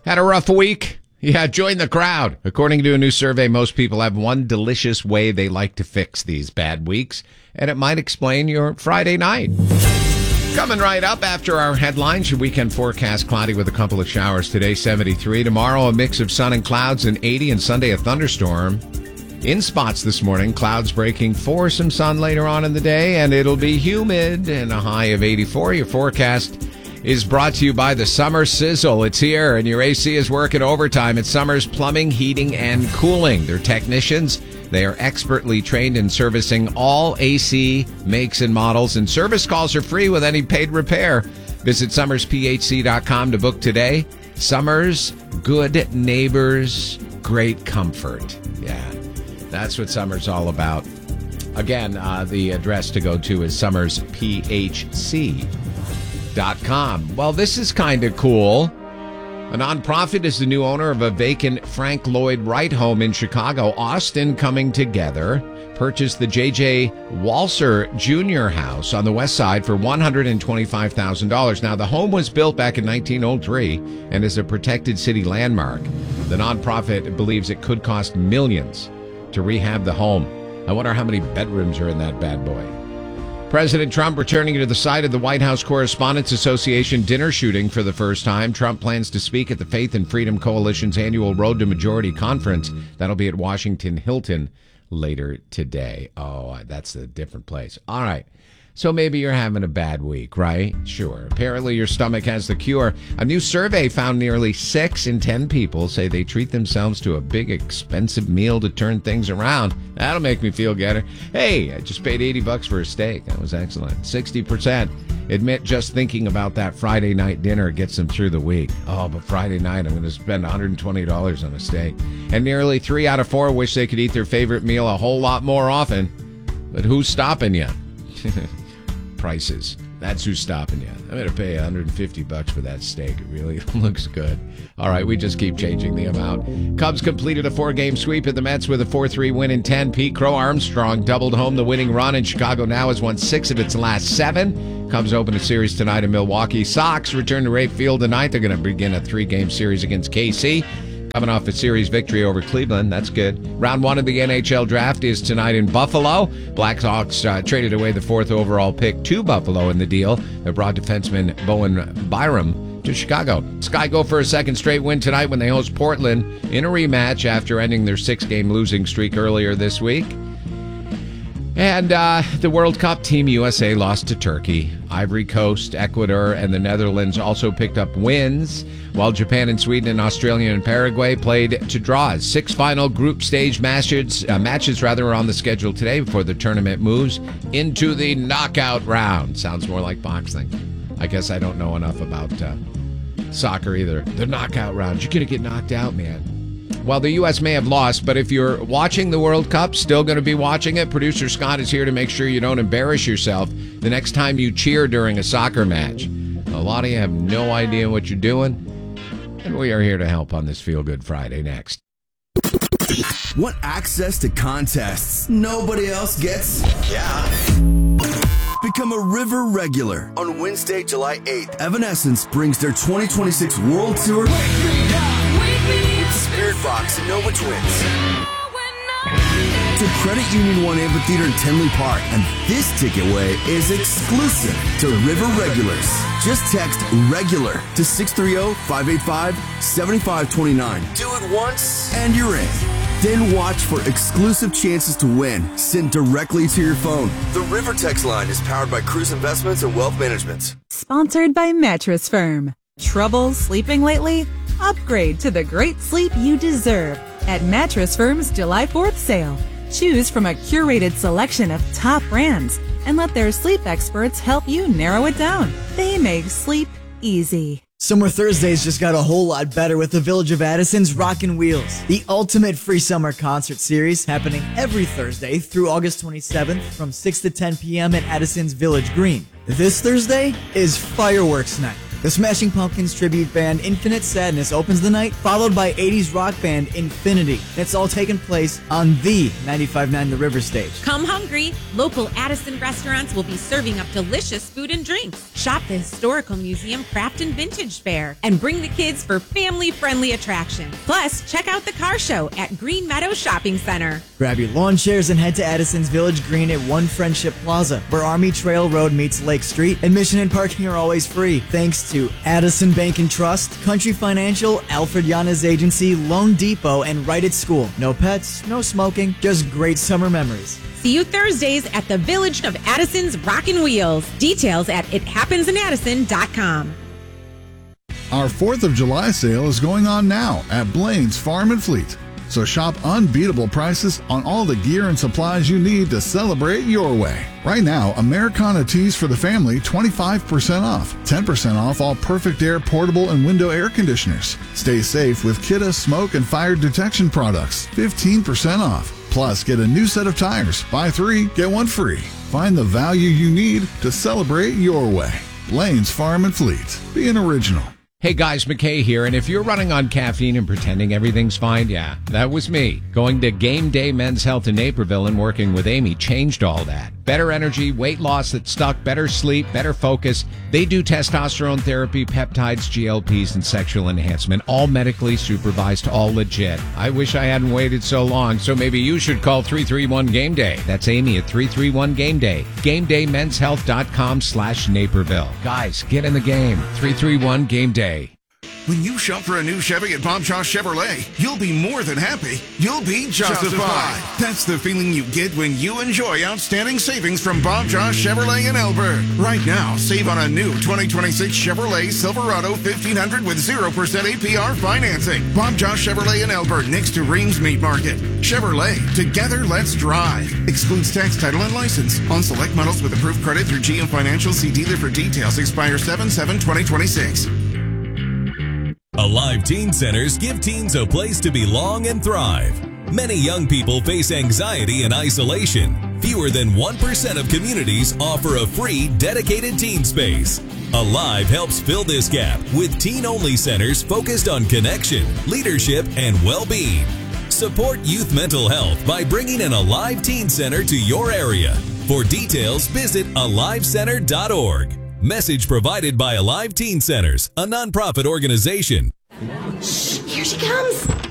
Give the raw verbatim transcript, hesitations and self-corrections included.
Had a rough week? Yeah, join the crowd. According to a new survey, most people have one delicious way they like to fix these bad weeks, and it might explain your Friday night. Coming right up after our headlines, your weekend forecast cloudy with a couple of showers today, seventy-three. Tomorrow, a mix of sun and clouds, and eighty, and Sunday, a thunderstorm. In spots this morning, clouds breaking for some sun later on in the day, and it'll be humid and a high of eighty-four. Your forecast is brought to you by the Summer Sizzle. It's here, and your A C is working overtime at Summers Plumbing, Heating, and Cooling. They're technicians. They are expertly trained in servicing all A C makes and models, and service calls are free with any paid repair. Visit summers p h c dot com to book today. Summers, good neighbors, great comfort. Yeah, that's what Summers all about. Again, uh, the address to go to is summers p h c dot com. Well, this is kind of cool. A nonprofit is the new owner of a vacant Frank Lloyd Wright home in Chicago. Austin Coming Together purchased the J J Walser Junior house on the west side for one hundred twenty-five thousand dollars. Now, the home was built back in nineteen oh three and is a protected city landmark. The nonprofit believes it could cost millions to rehab the home. I wonder how many bedrooms are in that bad boy. President Trump returning to the site of the White House Correspondents Association dinner shooting for the first time. Trump plans to speak at the Faith and Freedom Coalition's annual Road to Majority conference. That'll be at Washington Hilton later today. Oh, that's a different place. All right. So maybe you're having a bad week, right? Sure. Apparently your stomach has the cure. A new survey found nearly six in ten people say they treat themselves to a big, expensive meal to turn things around. That'll make me feel better. Hey, I just paid eighty bucks for a steak. That was excellent. sixty percent admit just thinking about that Friday night dinner gets them through the week. Oh, but Friday night I'm going to spend one hundred twenty dollars on a steak. And nearly three out of four wish they could eat their favorite meal a whole lot more often. But who's stopping you? Prices. That's who's stopping you. I'm going to pay one hundred fifty bucks for that steak. It really looks good. All right, we just keep changing the amount. Cubs completed a four-game sweep at the Mets with a four three win in ten. Pete Crow Armstrong doubled home the winning run, and Chicago now has won six of its last seven. Cubs open a series tonight in Milwaukee. Sox return to Wrigley Field tonight. They're going to begin a three-game series against K C. Coming off a series victory over Cleveland. That's good. Round one of the N H L draft is tonight in Buffalo. Blackhawks uh, traded away the fourth overall pick to Buffalo in the deal that brought defenseman Bowen Byram to Chicago. Sky go for a second straight win tonight when they host Portland in a rematch after ending their six-game losing streak earlier this week. And uh, the World Cup, Team U S A lost to Turkey. Ivory Coast, Ecuador, and the Netherlands also picked up wins, while Japan and Sweden and Australia and Paraguay played to draws. Six final group stage matches, uh, matches rather, are on the schedule today before the tournament moves into the knockout round. Sounds more like boxing. I guess I don't know enough about uh, soccer either. The knockout round. You're going to get knocked out, man. Well, the U S may have lost, but if you're watching the World Cup, still going to be watching it, producer Scott is here to make sure you don't embarrass yourself the next time you cheer during a soccer match. A lot of you have no idea what you're doing, and we are here to help on this Feel Good Friday next. Want access to contests nobody else gets? Yeah. Become a River regular. On Wednesday, July eighth, Evanescence brings their twenty twenty-six World Tour. Spirit Box and Nova Twins to Credit Union One Amphitheater in Tinley Park, and this ticket way is exclusive to River regulars. Just text REGULAR to six three zero, five eight five, seven five two nine. Do it once and you're in. Then watch for exclusive chances to win sent directly to your phone. The River text line is powered by Cruise Investments and Wealth Management. Sponsored by Mattress Firm. Trouble sleeping lately? Upgrade to the great sleep you deserve at Mattress Firm's July fourth sale. Choose from a curated selection of top brands and let their sleep experts help you narrow it down. They make sleep easy. Summer Thursdays just got a whole lot better with the Village of Addison's Rockin' Wheels, the ultimate free summer concert series happening every Thursday through August twenty-seventh from six to ten p.m. at Addison's Village Green. This Thursday is fireworks night. The Smashing Pumpkins tribute band Infinite Sadness opens the night, followed by eighties rock band Infinity. It's all taking place on the ninety-five point nine The River stage. Come hungry. Local Addison restaurants will be serving up delicious food and drinks. Shop the Historical Museum Craft and Vintage Fair and bring the kids for family-friendly attractions. Plus, check out the car show at Green Meadow Shopping Center. Grab your lawn chairs and head to Addison's Village Green at One Friendship Plaza, where Army Trail Road meets Lake Street. Admission and parking are always free, thanks to Addison Bank and Trust, Country Financial, Alfred Yana's Agency, Loan Depot, and Right at School. No pets, no smoking, just great summer memories. See you Thursdays at the Village of Addison's Rockin' Wheels. Details at it happens in addison dot com. Our fourth of July sale is going on now at Blaine's Farm and Fleet. So shop unbeatable prices on all the gear and supplies you need to celebrate your way. Right now, Americana tees for the family, twenty-five percent off. ten percent off all Perfect Air portable and window air conditioners. Stay safe with Kidde smoke and fire detection products, fifteen percent off. Plus, get a new set of tires. Buy three, get one free. Find the value you need to celebrate your way. Blaine's Farm and Fleet. Be an original. Hey guys, McKay here, and if you're running on caffeine and pretending everything's fine, yeah, that was me. Going to Game Day Men's Health in Naperville and working with Amy changed all that. Better energy, weight loss that stuck, better sleep, better focus. They do testosterone therapy, peptides, G L Ps, and sexual enhancement, all medically supervised, all legit. I wish I hadn't waited so long, so maybe you should call three three one game day. That's Amy at three three one game day. game day men's health dot com slash Naperville. Guys, get in the game. three three one game day. When you shop for a new Chevy at Bob Josh Chevrolet, you'll be more than happy. You'll be justified. justified. That's the feeling you get when you enjoy outstanding savings from Bob Josh Chevrolet in Elbert. Right now, save on a new twenty twenty-six Chevrolet Silverado fifteen hundred with zero percent A P R financing. Bob Josh Chevrolet in Elbert next to Reams Meat Market. Chevrolet, together let's drive. Excludes tax, title, and license. On select models with approved credit through G M Financial. See dealer for details. Expire seven seven twenty twenty-six. Alive Teen Centers give teens a place to belong and thrive. Many young people face anxiety and isolation. Fewer than one percent of communities offer a free, dedicated teen space. Alive helps fill this gap with teen-only centers focused on connection, leadership, and well-being. Support youth mental health by bringing an Alive Teen Center to your area. For details, visit alive center dot org. Message provided by Alive Teen Centers, a nonprofit organization. Shh, here she comes.